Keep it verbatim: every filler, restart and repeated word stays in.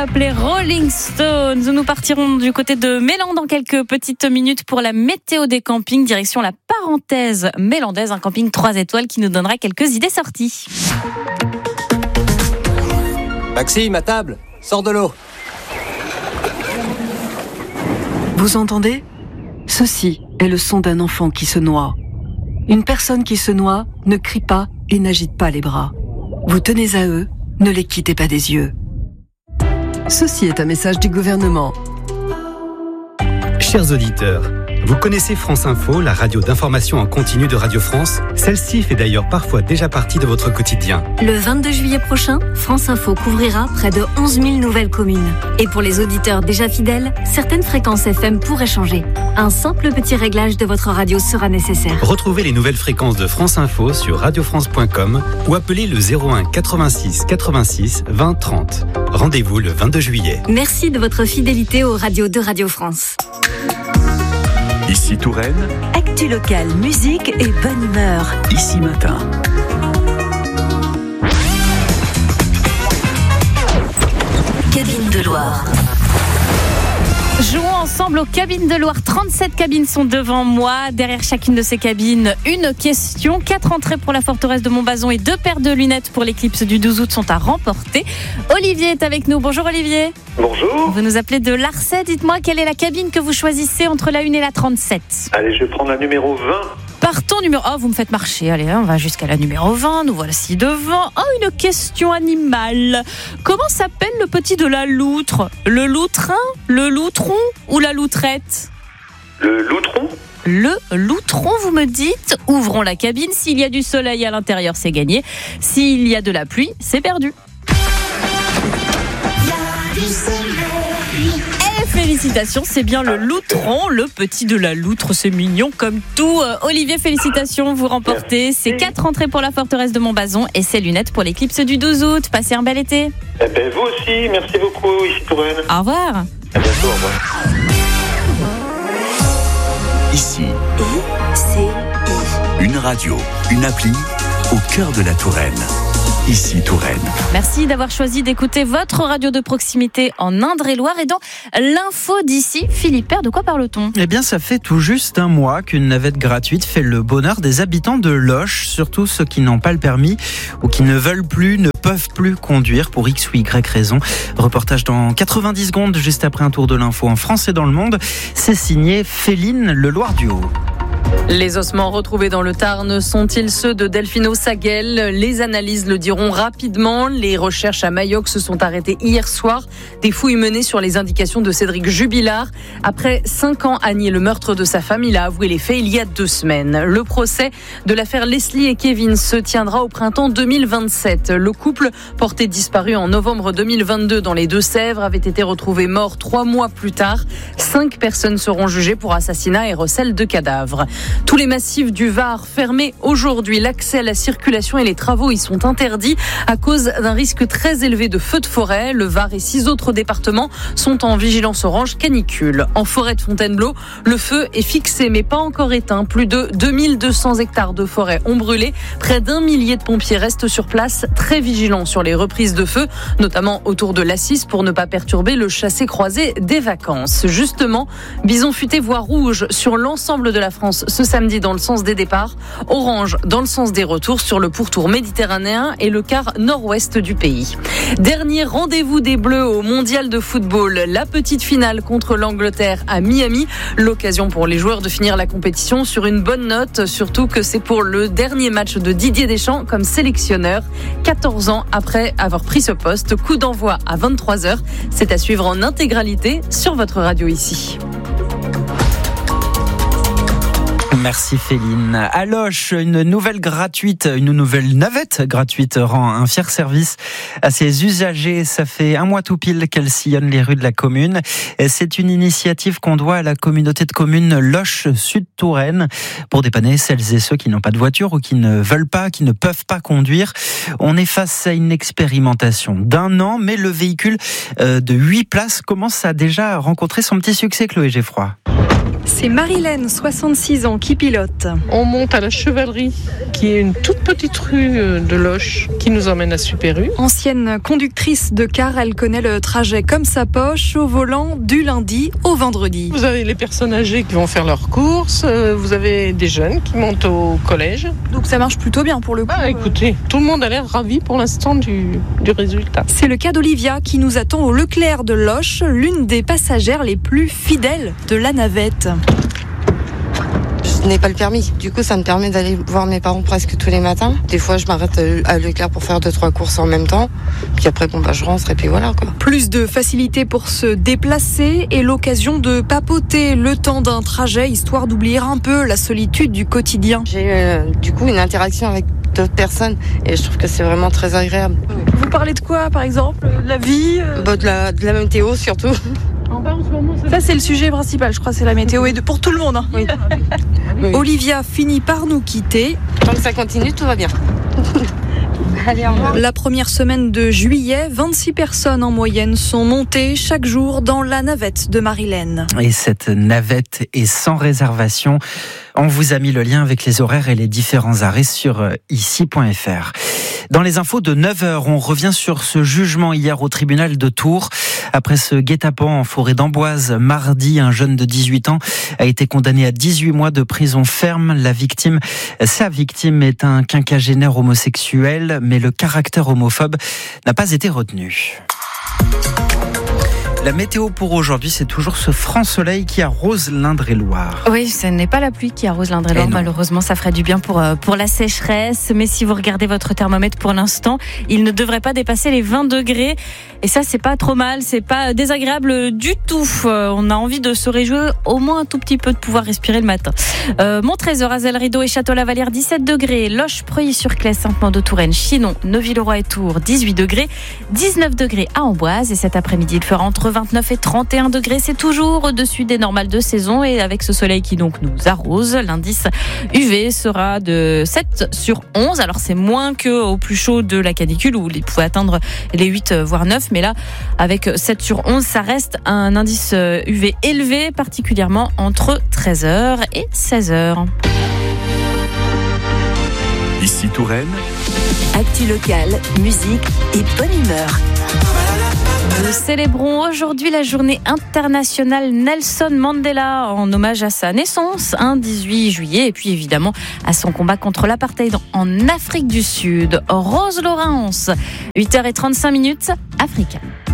Up, les Rolling Stones. Nous partirons du côté de Mélan dans quelques petites minutes pour la météo des campings. Direction la parenthèse mélandaise, un camping trois étoiles qui nous donnera quelques idées sorties. Maxime, à table, sors de l'eau. Vous entendez ? Ceci est le son d'un enfant qui se noie. Une personne qui se noie ne crie pas et n'agite pas les bras. Vous tenez à eux, ne les quittez pas des yeux. Ceci est un message du gouvernement. Chers auditeurs, vous connaissez France Info, la radio d'information en continu de Radio France ? Celle-ci fait d'ailleurs parfois déjà partie de votre quotidien. Le vingt-deux juillet prochain, France Info couvrira près de onze mille nouvelles communes. Et pour les auditeurs déjà fidèles, certaines fréquences F M pourraient changer. Un simple petit réglage de votre radio sera nécessaire. Retrouvez les nouvelles fréquences de France Info sur radio france point com ou appelez le zéro un quatre-vingt-six quatre-vingt-six vingt trente. Rendez-vous le vingt-deux juillet. Merci de votre fidélité aux radios de Radio France. Ici Touraine, actu local, musique et bonne humeur. Ici Matin. Cabine de Loire. Jouons ensemble aux cabines de Loire. trente-sept cabines sont devant moi. Derrière chacune de ces cabines, une question. Quatre entrées pour la forteresse de Montbazon et deux paires de lunettes pour l'éclipse du douze août sont à remporter. Olivier est avec nous. Bonjour Olivier. Bonjour. Vous nous appelez de Larçay. Dites-moi quelle est la cabine que vous choisissez entre la une et la trente-sept. Allez, je vais prendre la numéro vingt. Partons numéro... Oh, vous me faites marcher. Allez, on va jusqu'à la numéro vingt. Nous voici devant. Oh, une question animale. Comment s'appelle le petit de la loutre ? Le loutrin, le loutron ou la loutrette ? Le loutron ? Le loutron, vous me dites. Ouvrons la cabine. S'il y a du soleil à l'intérieur, c'est gagné. S'il y a de la pluie, c'est perdu. Il y a du soleil. Félicitations, c'est bien le loutron, le petit de la loutre, c'est mignon comme tout. Euh, Olivier, félicitations, vous remportez ces quatre entrées pour la forteresse de Montbazon et ces lunettes pour l'éclipse du douze août. Passez un bel été. Eh ben, vous aussi, merci beaucoup, ici Touraine. Au revoir. À bientôt, au revoir. Ici, I C I. une radio, une appli au cœur de la Touraine. Ici Touraine. Merci d'avoir choisi d'écouter votre radio de proximité en Indre-et-Loire. Et dans l'info d'ici, Philippe Père, de quoi parle-t-on ? Eh bien, ça fait tout juste un mois qu'une navette gratuite fait le bonheur des habitants de Loches, surtout ceux qui n'ont pas le permis ou qui ne veulent plus, ne peuvent plus conduire pour X ou Y raison. Reportage dans quatre-vingt-dix secondes, juste après un tour de l'info en France et dans le monde. C'est signé Féline Le Loir-du-Haut. Les ossements retrouvés dans le Tarn sont-ils ceux de Delphino Saguel ? Les analyses le diront rapidement. Les recherches à Mayoc se sont arrêtées hier soir. Des fouilles menées sur les indications de Cédric Jubilard. Après cinq ans à nier le meurtre de sa femme, il a avoué les faits il y a deux semaines. Le procès de l'affaire Leslie et Kevin se tiendra au printemps deux mille vingt-sept. Le couple, porté disparu en novembre deux mille vingt-deux dans les Deux-Sèvres, avait été retrouvé mort trois mois plus tard. Cinq personnes seront jugées pour assassinat et recel de cadavres. Tous les massifs du Var fermés aujourd'hui. L'accès à la circulation et les travaux y sont interdits à cause d'un risque très élevé de feux de forêt. Le Var et six autres départements sont en vigilance orange canicule. En forêt de Fontainebleau, le feu est fixé mais pas encore éteint. Plus de deux mille deux cents hectares de forêt ont brûlé. Près d'un millier de pompiers restent sur place, très vigilants sur les reprises de feu, notamment autour de l'Assis pour ne pas perturber le chassé-croisé des vacances. Justement, bison futé voie rouge sur l'ensemble de la France ce samedi dans le sens des départs, orange dans le sens des retours sur le pourtour méditerranéen et le quart nord-ouest du pays. Dernier rendez-vous des Bleus au mondial de football, la petite finale contre l'Angleterre à Miami, l'occasion pour les joueurs de finir la compétition sur une bonne note, surtout que c'est pour le dernier match de Didier Deschamps comme sélectionneur, quatorze ans après avoir pris ce poste. Coup d'envoi à vingt-trois heures, c'est à suivre en intégralité sur votre radio ici. Merci Féline. À Loches, une nouvelle gratuite, une nouvelle navette gratuite rend un fier service à ses usagers. Ça fait un mois tout pile qu'elle sillonne les rues de la commune. Et c'est une initiative qu'on doit à la communauté de communes Loches Sud-Touraine pour dépanner celles et ceux qui n'ont pas de voiture ou qui ne veulent pas, qui ne peuvent pas conduire. On est face à une expérimentation d'un an, mais le véhicule de huit places commence à déjà rencontrer son petit succès, Chloé Geffroy. C'est Marilène, soixante-six ans, qui pilote. On monte à la Chevalerie, qui est une toute petite rue de Loches, qui nous emmène à Super U. Ancienne conductrice de car, elle connaît le trajet comme sa poche, au volant du lundi au vendredi. Vous avez les personnes âgées qui vont faire leurs courses, vous avez des jeunes qui montent au collège. Donc ça marche plutôt bien pour le coup. Ah, écoutez, tout le monde a l'air ravi pour l'instant du, du résultat. C'est le cas d'Olivia qui nous attend au Leclerc de Loches, l'une des passagères les plus fidèles de la navette. Je n'ai pas le permis. Du coup, ça me permet d'aller voir mes parents presque tous les matins. Des fois, je m'arrête à Leclerc pour faire deux, trois courses en même temps. Puis après, bon, bah, je rentre et puis voilà, quoi. Plus de facilité pour se déplacer et l'occasion de papoter le temps d'un trajet, histoire d'oublier un peu la solitude du quotidien. J'ai euh, du coup une interaction avec d'autres personnes et je trouve que c'est vraiment très agréable. Vous parlez de quoi, par exemple? De la vie euh... bah, de, la, de la météo, surtout. Ça, c'est le sujet principal, je crois, c'est la météo et de, pour tout le monde. Hein. Oui. Oui. Olivia finit par nous quitter. Tant que ça continue, tout va bien. Allez, au revoir. La première semaine de juillet, vingt-six personnes en moyenne sont montées chaque jour dans la navette de Marilène. Et cette navette est sans réservation. On vous a mis le lien avec les horaires et les différents arrêts sur ici point f r. Dans les infos de neuf heures, on revient sur ce jugement hier au tribunal de Tours. Après ce guet-apens en forêt d'Amboise, mardi, un jeune de dix-huit ans a été condamné à dix-huit mois de prison ferme. La victime, sa victime est un quinquagénaire homosexuel, mais le caractère homophobe n'a pas été retenu. La météo pour aujourd'hui, c'est toujours ce franc soleil qui arrose l'Indre-et-Loire. Oui, ce n'est pas la pluie qui arrose l'Indre-et-Loire. Malheureusement, ça ferait du bien pour, pour la sécheresse. Mais si vous regardez votre thermomètre pour l'instant, il ne devrait pas dépasser les vingt degrés. Et ça, c'est pas trop mal. C'est pas désagréable du tout. Euh, on a envie de se réjouir au moins un tout petit peu de pouvoir respirer le matin. Euh, Montrezor, Azel-Rideau et Château-Lavalière, dix-sept degrés. Loches, Preuilly-sur-Claye, Saint-Mand-de-Touraine, Chinon, Neuville-Roi et Tours, dix-huit degrés. dix-neuf degrés à Amboise. Et cet après-midi, il fera entre vingt-neuf et trente et un degrés. C'est toujours au-dessus des normales de saison et avec ce soleil qui donc nous arrose, l'indice U V sera de sept sur onze. Alors c'est moins qu'au plus chaud de la canicule où il pouvait atteindre les huit voire neuf, mais là avec sept sur onze, ça reste un indice U V élevé, particulièrement entre treize heures et seize heures. Ici Touraine. Actu locale, musique et bonne humeur. Nous célébrons aujourd'hui la journée internationale Nelson Mandela en hommage à sa naissance, un dix-huit juillet, et puis évidemment à son combat contre l'apartheid en Afrique du Sud. Rose Laurence, huit heures trente-cinq minutes, Africa.